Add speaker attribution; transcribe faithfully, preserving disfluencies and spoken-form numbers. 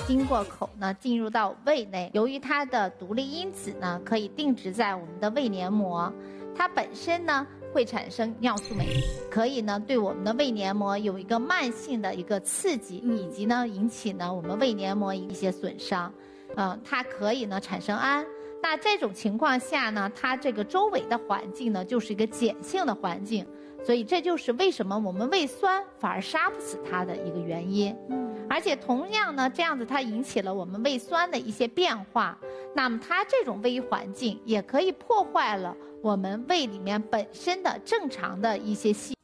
Speaker 1: 经过口呢进入到胃内，由于它的独立因子呢可以定植在我们的胃黏膜，它本身呢会产生尿素酶，可以呢对我们的胃黏膜有一个慢性的一个刺激，以及呢引起呢我们胃黏膜一些损伤。呃，它可以呢产生氨。那这种情况下呢，它这个周围的环境呢就是一个碱性的环境，所以这就是为什么我们胃酸反而杀不死它的一个原因。而且同样呢，这样子它引起了我们胃酸的一些变化，那么它这种胃环境也可以破坏了我们胃里面本身的正常的一些细